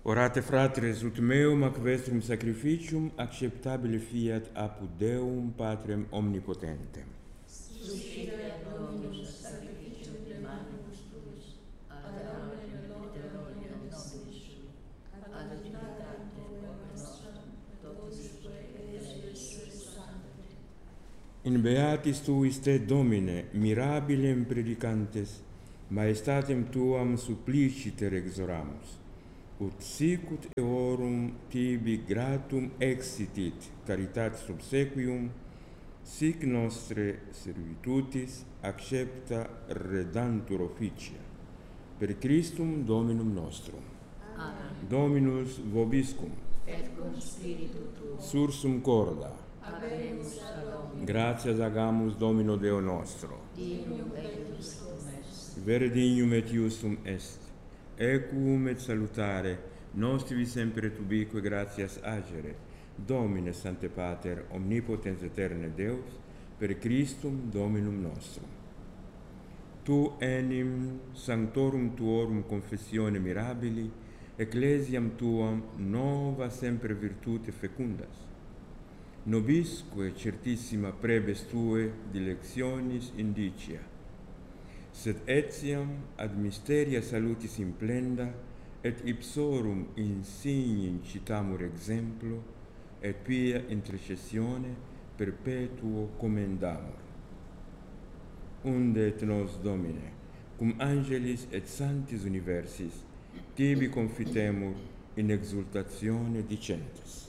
Orate fratres ut meum ac vestrum sacrificium acceptabile fiat apud Deum Patrem omnipotentem. Suscita Dominus sacrificium de manibus tuis, ad autem gloria nobis sui, ad utilitate ope nostram, totusque et Spiritus Sancti. In beatis tuis te, Domine, mirabilem predicantes, maestatem tuam suppliciter exoramus, ut sicut eorum tibi gratum exitit caritatis obsequium, sic nostre servitutis accepta redantur officia. Per Christum Dominum nostrum. Amen. Dominus vobiscum. Et cum spiritu tuo. Sursum corda. Habemus ad Domino. Gratias agamus Domino Deo nostro. Dignum et justum est. Vere dignum et justum est. Equum et salutare, nostri sempre et ubique gratias agere, Domine Sancte Pater, omnipotens aeterne Deus, per Christum Dominum nostrum. Tu enim sanctorum tuorum confessione mirabili, ecclesiam tuam nova sempre virtute fecundas. Nobisque certissima prebes tue dilectionis indicia, sed etiam ad mysteria salutis implenda, et ipsorum insigni citamur exemplo, et pia intercessione perpetuo commendamur. Unde et nos, Domine, cum angelis et sanctis universis, tibi confitemur in exultatione dicentes.